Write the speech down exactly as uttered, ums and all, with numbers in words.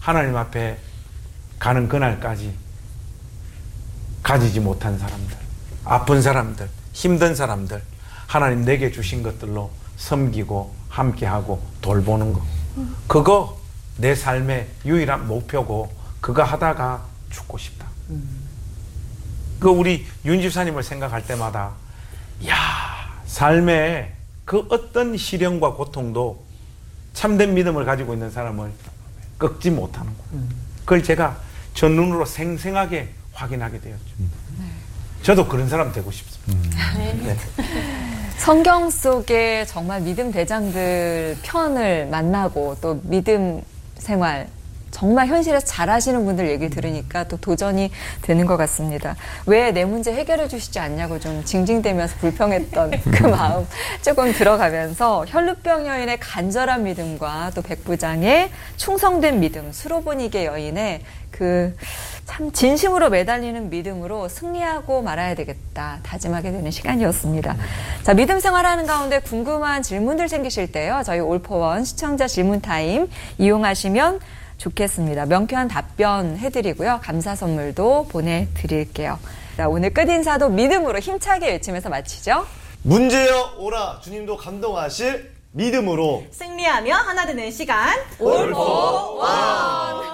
하나님 앞에 가는 그날까지 가지지 못한 사람들, 아픈 사람들, 힘든 사람들, 하나님 내게 주신 것들로 섬기고 함께하고 돌보는 거, 그거 내 삶의 유일한 목표고, 그거 하다가 죽고 싶다. 그 우리 윤 집사님을 생각할 때마다 야, 삶의 그 어떤 시련과 고통도 참된 믿음을 가지고 있는 사람을 꺾지 못하는 거. 그걸 제가 저 눈으로 생생하게 확인하게 되었죠. 저도 그런 사람 되고 싶습니다. 네. 성경 속에 정말 믿음 대장들 편을 만나고 또 믿음 생활 정말 현실에서 잘하시는 분들 얘기 들으니까 또 도전이 되는 것 같습니다. 왜 내 문제 해결해 주시지 않냐고 좀 징징대면서 불평했던 그 마음 조금 들어가면서 혈루병 여인의 간절한 믿음과 또 백부장의 충성된 믿음, 수로보니게 여인의 그 참 진심으로 매달리는 믿음으로 승리하고 말아야 되겠다 다짐하게 되는 시간이었습니다. 자, 믿음 생활하는 가운데 궁금한 질문들 생기실 때요, 저희 올포원 시청자 질문 타임 이용하시면 좋겠습니다. 명쾌한 답변 해드리고요, 감사 선물도 보내드릴게요. 자, 오늘 끝인사도 믿음으로 힘차게 외치면서 마치죠. 문제여 오라, 주님도 감동하실 믿음으로 승리하며 하나 되는 시간 올포원.